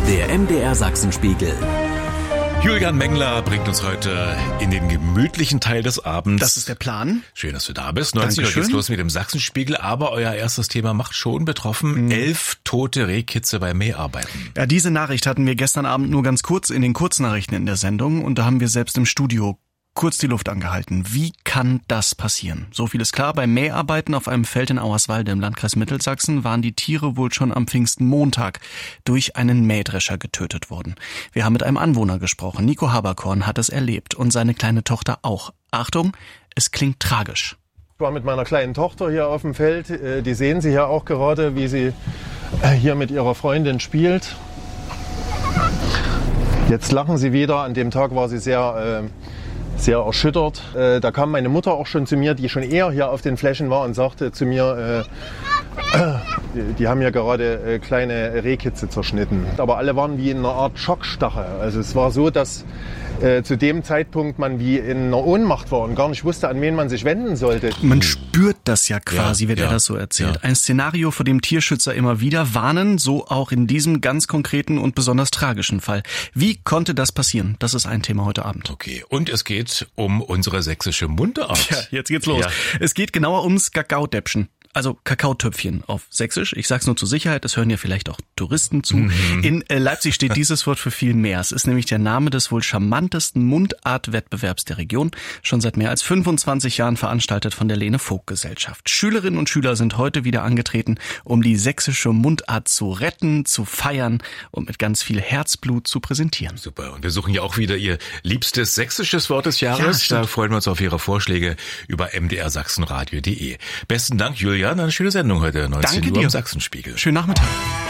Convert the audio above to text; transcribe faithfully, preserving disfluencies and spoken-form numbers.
Der M D R Sachsenspiegel. Julian Mengler bringt uns heute in den gemütlichen Teil des Abends. Das ist der Plan. Schön, dass du da bist. neunzehn Uhr geht's los mit dem Sachsenspiegel, aber euer erstes Thema macht schon betroffen. Mhm. Elf tote Rehkitze bei Mäharbeiten. Ja, diese Nachricht hatten wir gestern Abend nur ganz kurz in den Kurznachrichten in der Sendung und da haben wir selbst im Studio kurz die Luft angehalten. Wie kann das passieren? So viel ist klar, bei Mäharbeiten auf einem Feld in Auerswalde im Landkreis Mittelsachsen waren die Tiere wohl schon am Pfingstmontag durch einen Mähdrescher getötet worden. Wir haben mit einem Anwohner gesprochen. Nico Haberkorn hat es erlebt und seine kleine Tochter auch. Achtung, es klingt tragisch. Ich war mit meiner kleinen Tochter hier auf dem Feld. Die sehen Sie ja auch gerade, wie sie hier mit ihrer Freundin spielt. Jetzt lachen sie wieder. An dem Tag war sie sehr... Äh, sehr erschüttert. Äh, da kam meine Mutter auch schon zu mir, die schon eher hier auf den Flächen war und sagte zu mir, äh, äh, die, die haben ja gerade äh, kleine Rehkitze zerschnitten. Aber alle waren wie in einer Art Schockstarre. Also es war so, dass äh, zu dem Zeitpunkt man wie in einer Ohnmacht war und gar nicht wusste, an wen man sich wenden sollte. Man spürt das ja quasi, ja, wenn ja, er das so erzählt. Ja. Ein Szenario, vor dem Tierschützer immer wieder warnen, so auch in diesem ganz konkreten und besonders tragischen Fall. Wie konnte das passieren? Das ist ein Thema heute Abend. Okay, und es geht um unsere sächsische Mundart. Ja, jetzt geht's los. Ja. Es geht genauer ums Kakaodäppchen. Also Kakaotöpfchen auf Sächsisch. Ich sag's nur zur Sicherheit, das hören ja vielleicht auch Touristen zu. Mhm. In Leipzig steht dieses Wort für viel mehr. Es ist nämlich der Name des wohl charmantesten Mundartwettbewerbs der Region. Schon seit mehr als fünfundzwanzig Jahren veranstaltet von der Lene-Vogt-Gesellschaft. Schülerinnen und Schüler sind heute wieder angetreten, um die sächsische Mundart zu retten, zu feiern und mit ganz viel Herzblut zu präsentieren. Super. Und wir suchen ja auch wieder Ihr liebstes sächsisches Wort des Jahres. Ja, da freuen wir uns auf Ihre Vorschläge über m d r sachsenradio punkt d e. Besten Dank, Julian. Eine schöne Sendung heute, neunzehn Uhr im Sachsenspiegel. Schönen Nachmittag.